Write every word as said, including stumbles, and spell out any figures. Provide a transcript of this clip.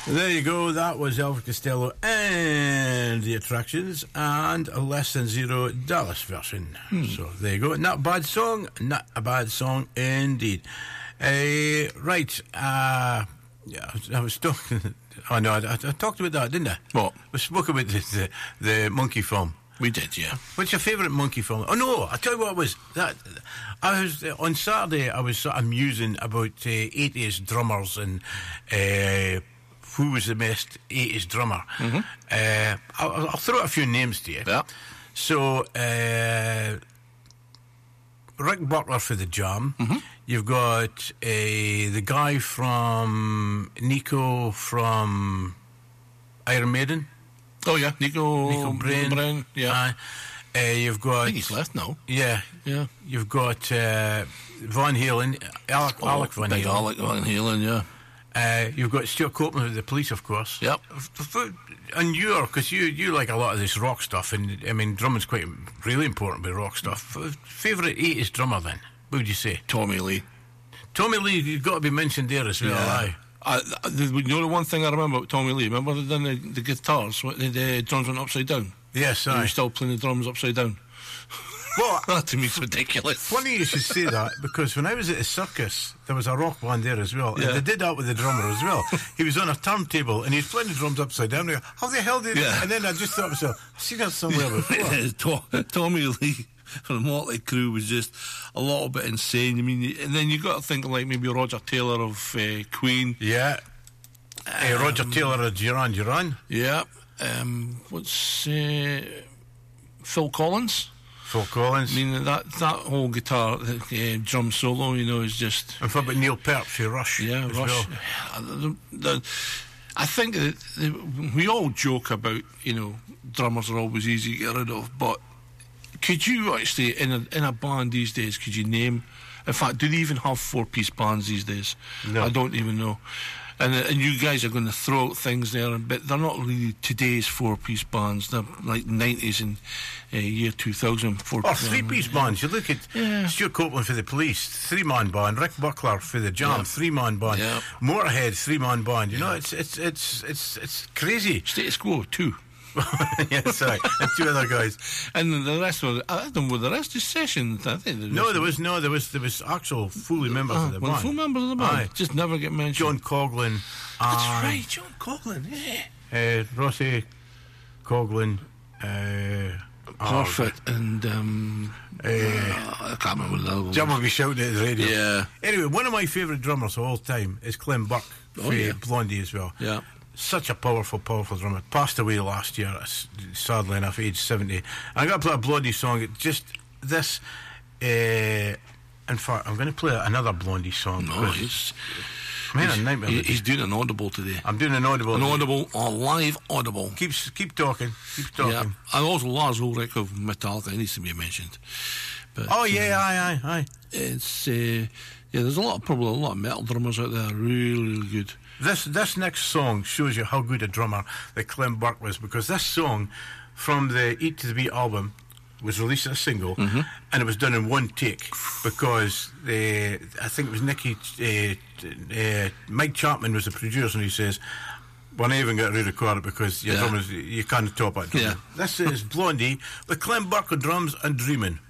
There you go, that was Elvis Costello and the Attractions and a Less Than Zero Dallas version. Hmm. So there you go, not a bad song, not a bad song indeed. Uh, right, uh, yeah, I was talking, oh no, I, I talked about that, didn't I? What? We spoke about the, the, the monkey film. We did, yeah. What's your favourite monkey film? Oh no, I tell you what it was. That I was uh, on Saturday. I was sort of musing about uh, eighties drummers and uh, who was the best eighties drummer. Mm-hmm. Uh, I'll, I'll throw out a few names to you. Yeah. So uh, Rick Buckler for the Jam. Mm-hmm. You've got uh, the guy from Nico from Iron Maiden. Oh yeah, Nico, Nico Brain. Brain yeah. Uh, uh, you've got. I think he's left now. Yeah, yeah. You've got uh, Van Halen, Alec, oh, Alec Van big Halen. Alec Van Halen, yeah. Uh, you've got Stuart Copeland with the Police, of course. Yep. And you're, because you, you like a lot of this rock stuff, and I mean, drumming's quite really important with rock stuff. Favourite eighties drummer then? What would you say? Tommy Lee. Tommy Lee, you've got to be mentioned there as well, yeah. aye. I, the, you know the one thing I remember about Tommy Lee? Remember they done the, the guitars, the, the drums went upside down? Yes, aye. He was still playing the drums upside down. Well, that to me is ridiculous. Funny you should say that, because when I was at the circus, there was a rock band there as well, yeah. and they did that with the drummer as well. He was on a turntable, and he was playing the drums upside down. And I go, how the hell did yeah. And then I just thought to myself, I've seen that somewhere before. Tommy Lee from Motley Crue was just a little bit insane. I mean, and then you got to think like maybe Roger Taylor of uh, Queen. Yeah. Um, uh, Roger Taylor of Duran Duran. Yeah. Um, what's uh, Phil Collins? Phil Collins. I mean, that that whole guitar uh, drum solo, you know, is just. And what about Neil Peart for Rush? Yeah, Rush. Well. The, the, I think that the, we all joke about, you know, drummers are always easy to get rid of, but could you actually, in a in a band these days, could you name? In fact, do they even have four-piece bands these days? No. I don't even know. And and you guys are going to throw out things there, but they're not really today's four-piece bands. They're like nineties and uh, year two thousand four-piece. Or three-piece bands. You look at yeah. Stuart Copeland for the Police, three-man band. Rick Buckler for the Jam, yeah. three-man band. Yeah. Motorhead, three-man band. You yeah. know, it's it's it's it's it's crazy. Status Quo, two. Yes, right. And two other guys, and the rest were I don't know were the rest of sessions. I think no, there was no, there was there was actual fully members uh, of the well, band. Full members of the band, Aye. just never get mentioned. John Coughlin. That's uh, right, John Coughlin. Yeah. Uh, Rossi Coughlin. Uh, Parfit oh, and um, uh, I can't remember the other Jim will be shouting at the radio. Yeah. Anyway, one of my favourite drummers of all time is Clem Burke oh, for yeah. Blondie as well. Yeah. Such a powerful, powerful drummer. Passed away last year, sadly enough, age seventy. I'm going to play a Blondie song. It just this. Uh, in fact, I'm going to play another Blondie song. No, he's, man, he's, a nightmare. He's doing an audible today. I'm doing an audible. An audible, or live audible. Keep keep talking. Keep talking. Yeah. And also Lars Ulrich of Metallica needs to be mentioned. But, oh yeah, um, aye, aye, aye. It's uh, yeah. There's a lot, of, probably a lot of metal drummers out there. Really, really good. This this next song shows you how good a drummer that Clem Burke was, because this song from the Eat to the Beat album was released as a single, mm-hmm. and it was done in one take, because uh, I think it was Nicky uh, uh, Mike Chapman was the producer, and he says, we're not even going to re-record it because your yeah. drummers, you can't top it. Yeah. This is Blondie with Clem Burke on drums and Dreamin'.